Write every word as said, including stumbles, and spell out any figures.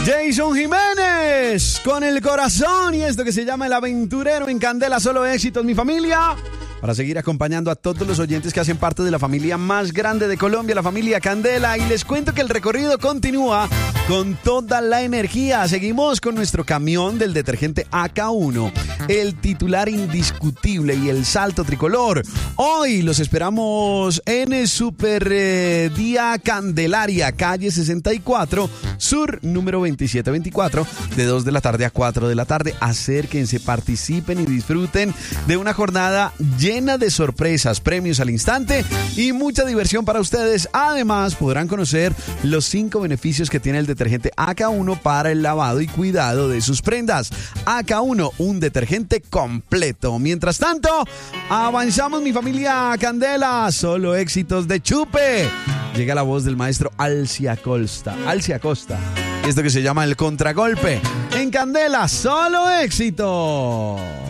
Jason Jiménez con El Corazón y esto que se llama El Aventurero en Candela. Solo éxitos, mi familia. Para seguir acompañando a todos los oyentes que hacen parte de la familia más grande de Colombia, la familia Candela. Y les cuento que el recorrido continúa con toda la energía. Seguimos con nuestro camión del detergente A K uno, el titular indiscutible y el salto tricolor. Hoy los esperamos en el Super eh, Día Candelaria, calle sesenta y cuatro, Sur, número veintisiete veinticuatro, de dos de la tarde a cuatro de la tarde. Acérquense, participen y disfruten de una jornada llena llena de sorpresas, premios al instante y mucha diversión para ustedes. Además, podrán conocer los cinco beneficios que tiene el detergente A K uno para el lavado y cuidado de sus prendas. A K uno, un detergente completo. Mientras tanto, avanzamos, mi familia Candela. Solo éxitos de Chupe. Llega la voz del maestro Alcia Costa. Alcia Costa. Esto que se llama El Contragolpe. En Candela, solo éxito.